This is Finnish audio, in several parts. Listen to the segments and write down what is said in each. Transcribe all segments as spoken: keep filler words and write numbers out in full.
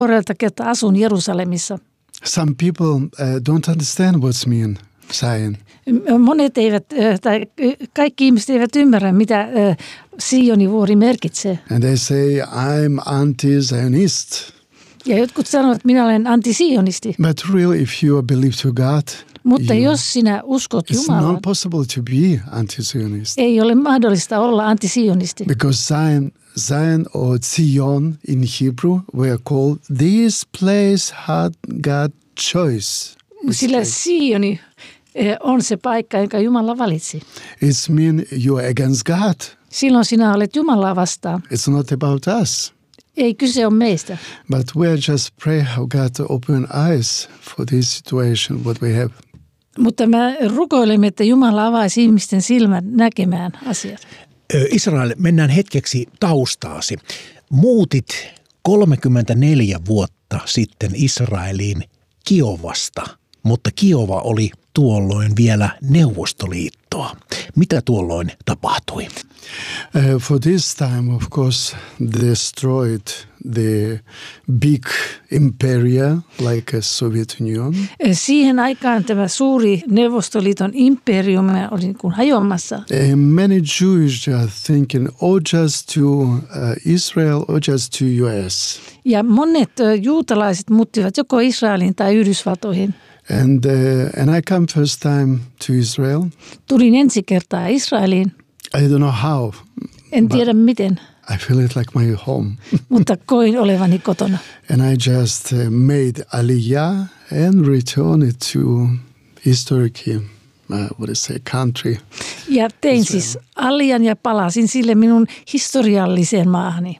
Nuorelta kertaa asun Jerusalemissa. Some people uh, don't understand what's mean Zion. Monet eivät, tai kaikki ihmiset eivät ymmärrä, mitä Sionivuori merkitsee. And they say, I'm anti-Zionist. Ja jotkut sanovat, että minä olen antisionisti. But really, if you believe to God, Mutta you, jos sinä uskot it's Jumalaan, not possible to be anti-Zionist. ei ole mahdollista olla antisionisti. Because Zion, Zion or Zion in Hebrew were called, this place had God choice. Sillä Sioni on se paikka, jonka Jumala valitsi. It's mean you're against God. Silloin sinä olet Jumalaa vastaan. It's not about us. Ei kyse ole meistä. But we just pray how God to open eyes for this situation, what we have. Mutta mä rukoilemme, että Jumala avaisi ihmisten silmät näkemään asiat. Israel, mennään hetkeksi taustaasi. Muutit kolmekymmentäneljä vuotta sitten Israeliin Kiovasta, mutta Kiova oli tuolloin vielä Neuvostoliittoa. Mitä tuolloin tapahtui? Uh, for this time, of course, destroyed the big imperia like a Soviet Union. Siihen aikaan tämä suuri Neuvostoliiton imperiumi oli niin kuin hajoamassa. Uh, many Jews are thinking, oh, just to uh, Israel or just to U S. Ja monet uh, juutalaiset muuttivat joko Israeliin tai Yhdysvaltoihin. And uh, and I come first time to Israel. Tulin ensi kertaa Israeliin. I don't know how. En tiedä miten, I feel it like my home. mutta koin olevani kotona. And I just uh, made Aliyah and returned to historic, uh, what is say, country. Ja tein siis alian ja palasin sille minun historialliseen maahani.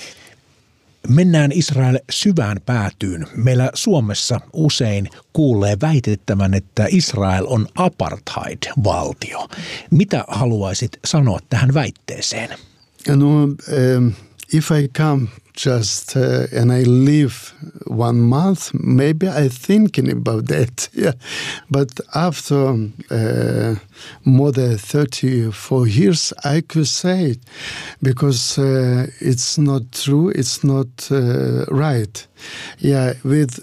Mennään Israel syvään päätyyn. Meillä Suomessa usein kuulee väitettävän, että Israel on apartheid-valtio. Mitä haluaisit sanoa tähän väitteeseen? You know, um, if I come just uh, and I live one month, maybe I thinking about that. Yeah, but after uh, more than thirty-four years, I could say it because uh, it's not true. It's not uh, right. Yeah, with.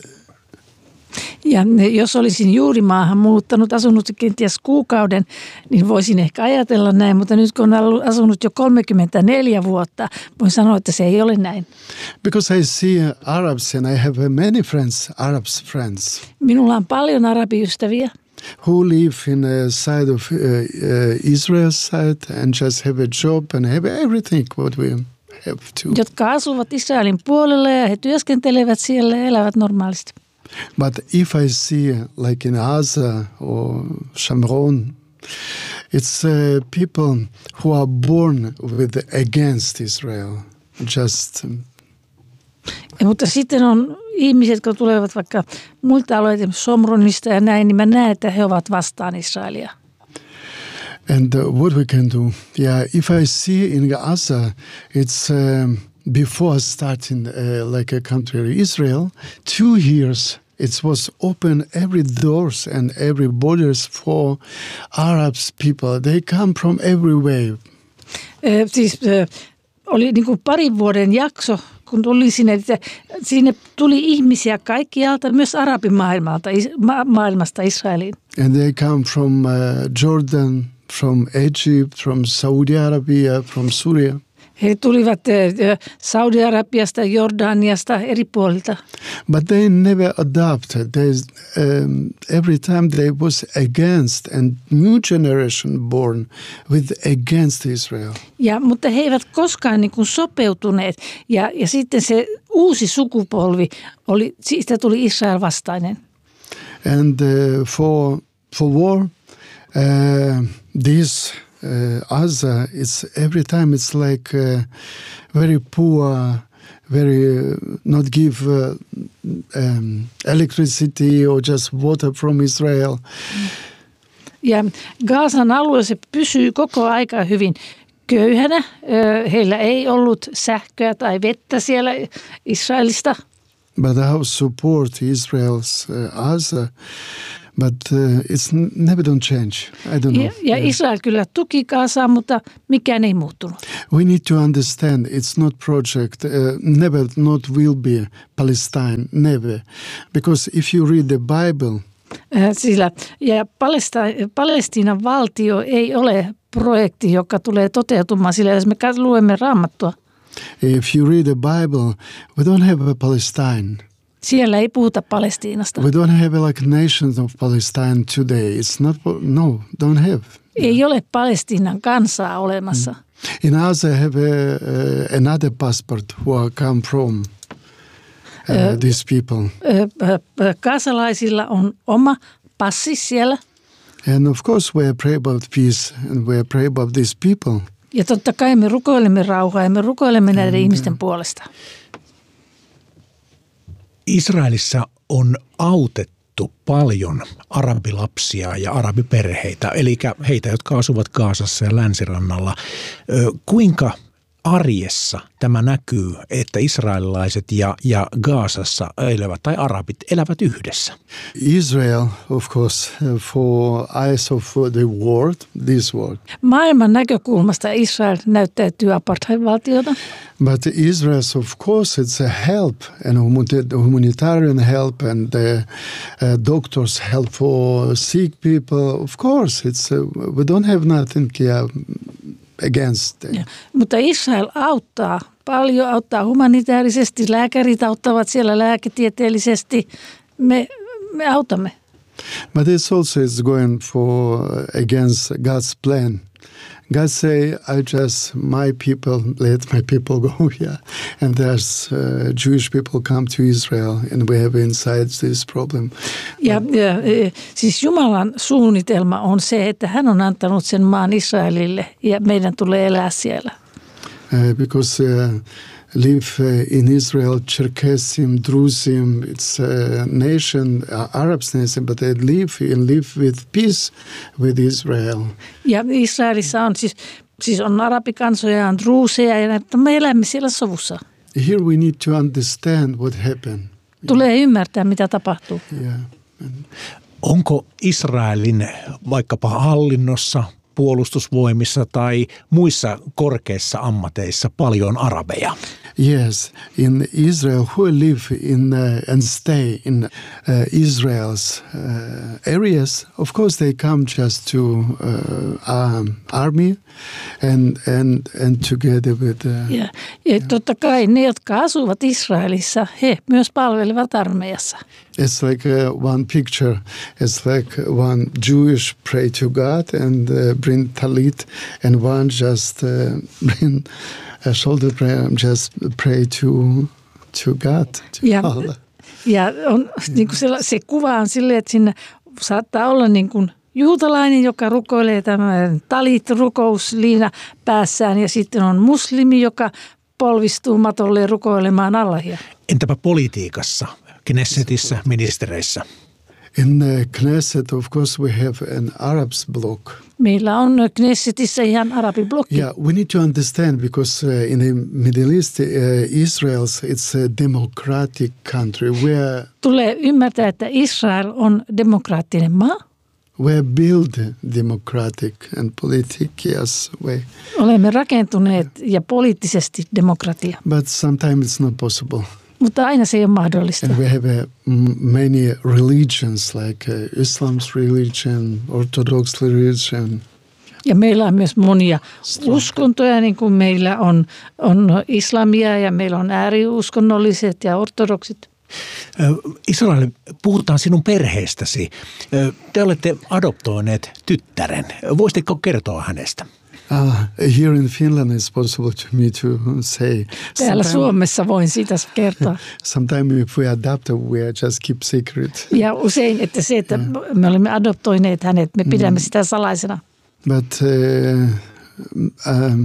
Ja jos olisin juuri maahan muuttanut, asunut kenties kuukauden, niin voisin ehkä ajatella näin, mutta nyt kun olen asunut jo kolmekymmentäneljä vuotta, voin sanoa, että se ei ole näin. Because I see Arabs and I have many friends, Arabs friends. Minulla on paljon arabiystäviä, who live in a side of uh, uh, Israel side and just have a job and have everything what we have to. jotka asuvat Israelin puolella ja he työskentelevät siellä ja elävät normaalisti. But if I see like in Gaza or Shamron, it's uh, people who are born with against Israel. Just. Um, ja, mutta sitten on ihmiset, jotka tulevat vaikka muilta alueilta, Shomronista ja näin, niin mä näen, että he ovat vastaan Israelia. And uh, what we can do? Yeah, if I see in Gaza, it's um, before starting uh, like a country Israel, two years it was open every doors and every borders for Arabs people. They come from everywhere. Ö, siis ö, oli niin kuin parin vuoden jakso, kun tuli sinne, että sinne tuli ihmisiä kaikkialta, myös arabimaailmalta, ma- maailmasta Israeliin. And they come from uh, Jordan, from Egypt, from Saudi Arabia, from Syria. He tulivat Saudi-Arabiasta, Jordaniasta, eri puolilta. But they never adopted. They, um, every time they was against, and new generation born with against Israel. Ja, mutta he eivät koskaan niin kuin sopeutuneet. Ja, ja sitten se uusi sukupolvi, oli, siitä tuli Israel vastainen. And uh, for, for war, uh, this... Uh, Gaza, it's every time it's like uh, very poor, very uh, not give uh, um, electricity or just water from Israel. Ja Gazan alue se pysyy koko aika hyvin köyhänä. Heillä ei ollut sähköä tai vettä siellä Israelista. But how support Israel's uh, Gaza But uh, it's n- never don't change. I don't know. Ja, ja Israel kyllä tuki Gazaa, mutta mikään ei muuttunut. We need to understand it's not project, uh, never, not will be Palestine, never. Because if you read the Bible, Sillä, ja Palesta- Palestiinan valtio ei ole projekti, joka tulee toteutumaan sillä, jos me luemme Raamattua. if you read the Bible, we don't have a Palestine. Siellä ei puhuta Palestiinasta. We don't have like nations of Palestine today. It's not, no, don't have. Ei ole Palestiinan kansaa olemassa. In us, I have a, uh, another passport who are come from uh, these people. Gazalaisilla on oma passi siellä. And of course, we pray about peace and we pray about these people. Ja totta kai me rukoilemme rauhaa ja me rukoilemme näiden mm-hmm. ihmisten puolesta. Israelissa on autettu paljon arabilapsia ja arabiperheitä, eli heitä, jotka asuvat Gazassa ja Länsirannalla. Kuinka arjessa tämä näkyy, että israelilaiset ja, ja Gazassa elävät tai arabit elävät yhdessä? Israel, of course, for eyes of the world, this world. Maailman näkökulmasta Israel näyttäytyy apartheid-valtiota. But Israel, of course, it's a help and humanitarian help and the uh, doctors help for sick people. Of course, it's uh, we don't have nothing uh, against them. Ja, mutta Israel auttaa paljon, auttaa humanitaarisesti. Lääkärit auttavat siellä lääketieteellisesti. Me, me autamme. But it's also it's going for against God's plan. God say, I just, my people, let my people go here. And there's uh, Jewish people come to Israel and we have inside this problem. Ja, ja siis Jumalan suunnitelma on se, että hän on antanut sen maan Israelille ja meidän tulee elää siellä. Uh, because uh, live uh, in Israel, Cherkessim, Drusim, it's a nation, uh, Arab nation, but they live and live with peace with Israel. Ja Israelissa on siis, siis on arabikansoja, on druuseja ja me elämme siellä sovussa. Here we need to understand what happened. Tulee ymmärtää, mitä tapahtuu. Yeah. Onko Israelin vaikkapa hallinnossa, puolustusvoimissa tai muissa korkeissa ammateissa paljon arabeja? Yes, in Israel, who live in uh, and stay in uh, Israel's uh, areas, of course they come just to uh, um, army and and and together with. Uh, ja, ja totta kai ne, jotka asuvat Israelissa, he myös palvelevat armeijassa. It's like uh, one picture. It's like one Jewish pray to God and uh, bring talit, and one just uh, bring a shoulder prayer and just pray to to God. To ja, Allah. ja on, niin kuin se, se kuva on silleen, että siinä saattaa olla niin kuin juutalainen, joka rukoilee tämän talit-rukousliina päässään, ja sitten on muslimi, joka polvistuu matolle rukoilemaan Allahia. Entäpä politiikassa, Knessetissä, ministereissä? In the Knesset, of course, we have an Arabs bloc. Meillä on Knessetissä ihan arabiblokki. Yeah, we need to understand because uh, in the Middle East, uh, Israel, it's a democratic country where tulee ymmärtää, että Israel on demokraattinen maa. We build democratic and politic, yes, way. Olemme rakentuneet ja poliittisesti demokratia. But sometimes it's not possible. Mutta aina se ei ole mahdollista. And we have uh, many religions like uh, Islam's religion, Orthodox religion. Ja meillä on myös monia uskontoja, niin kuin meillä on, on islamia ja meillä on ääriuskonnolliset ja ortodoksit. Israel, puhutaan sinun perheestäsi. Te olette adoptoineet tyttären. Voisitko kertoa hänestä? Uh, here in Finland it's possible to me to say. Täällä Suomessa voin siitä kertoa. Sometimes if we adopt, we just keep secret. Ja usein, että se, että me olemme adoptoineet hänet, me pidämme mm. sitä salaisena. But uh, um,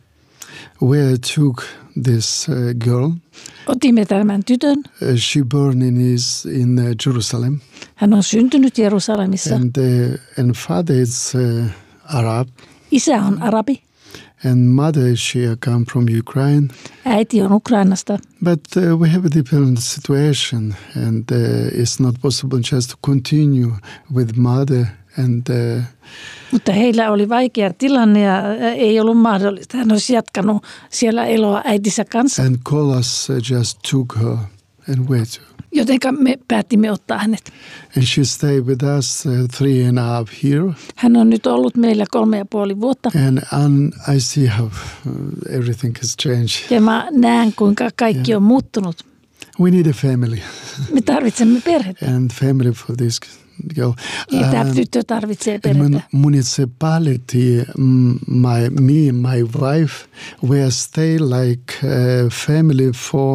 we took this uh, girl. Otimme tämän tytön. Uh, she born in is in uh, Jerusalem. Hän on syntynyt Jerusalemissa. And uh, and father is uh, Arab. Isä on arabi. And mother, she come from Ukraine. Äiti on Ukrainasta. But uh, we have a different situation, and uh, it's not possible just to continue with mother. And, uh, Mutta heillä oli vaikea tilanne ja ei ollut mahdollista. Hän olisi jatkanut siellä eloa äitinsä kanssa. And Kolas just took her and went. Jotenka me päätimme ottaa hänet. And she stayed with us uh, three and a half years. Hän on nyt ollut meillä kolme ja puoli vuotta. And um, I see how uh, everything has changed. Ja mä näen, kuinka kaikki on muuttunut. We need a family. Me tarvitsemme perhettä. And family for this girl. Ja tämä tyttö tarvitsee perhettä. Municipality, my, me, my wife, we stay like a family for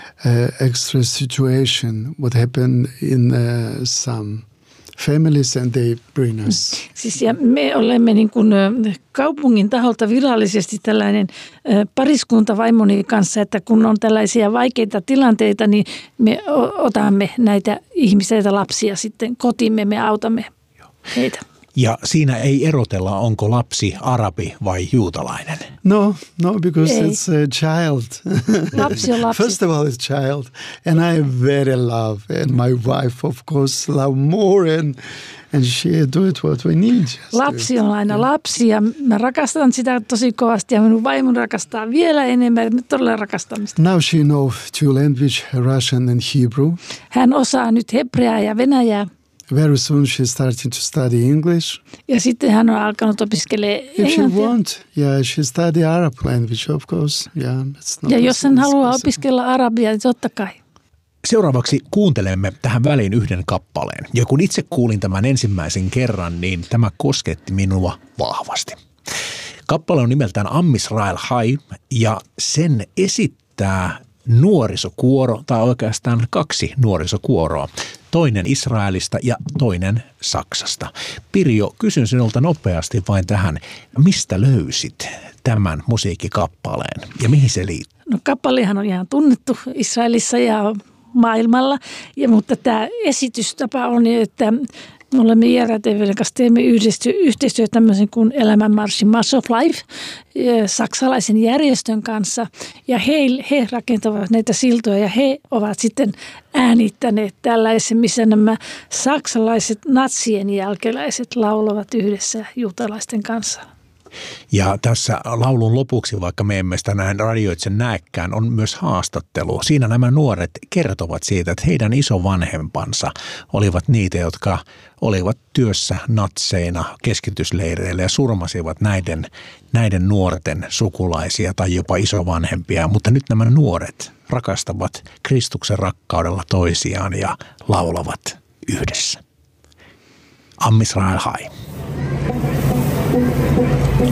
uh, extra situation. What happened in uh, some families and they bring us. Siis ja me olemme niin kuin kaupungin taholta virallisesti tällainen pariskunta vaimoni kanssa, että kun on tällaisia vaikeita tilanteita, niin me otamme näitä ihmisiä ja lapsia sitten kotimme, me autamme heitä. Ja siinä ei erotella, onko lapsi arabi vai juutalainen. No, no, because ei. It's a child. Lapsi on lapsi. First of all, it's child. And I very love, and my wife, of course, love more, and, and she do it what we need. Lapsi on aina lapsi, ja mä rakastan sitä tosi kovasti, ja minun vaimon rakastaa vielä enemmän. Me todella rakastamme sitä. Now she knows two languages, Russian and Hebrew. Hän osaa nyt hebreaa ja venäjää. Very soon she's starting to study English. Ja sitten hän on alkanut opiskelemaan englantia. If she want, yeah, she study Arab language, of course. Yeah, it's not ja jos hän haluaa opiskella arabia, niin totta kai. Seuraavaksi kuuntelemme tähän väliin yhden kappaleen. Ja kun itse kuulin tämän ensimmäisen kerran, niin tämä kosketti minua vahvasti. Kappale on nimeltään Am Israel Hai ja sen esittää nuorisokuoro, tai oikeastaan kaksi nuorisokuoroa. Toinen Israelista ja toinen Saksasta. Pirjo, kysyn sinulta nopeasti vain tähän, mistä löysit tämän musiikkikappaleen ja mihin se liittyy? No kappalehan on ihan tunnettu Israelissa ja maailmalla, ja, mutta tämä esitystapa on, että me olemme I R A T V:n kanssa teemme yhteistyötä tämmöisen kuin Elämänmarssi Mass of Life saksalaisen järjestön kanssa. Ja he, he rakentavat näitä siltoja ja he ovat sitten äänittäneet tällaisen, missä nämä saksalaiset natsien jälkeläiset laulavat yhdessä juutalaisten kanssa. Ja tässä laulun lopuksi, vaikka me emme sitä näin radioitse näekään, on myös haastattelu. Siinä nämä nuoret kertovat siitä, että heidän isovanhempansa olivat niitä, jotka olivat työssä natseina keskitysleireillä ja surmasivat näiden, näiden nuorten sukulaisia tai jopa isovanhempia. Mutta nyt nämä nuoret rakastavat Kristuksen rakkaudella toisiaan ja laulavat yhdessä. Am Israel Hai.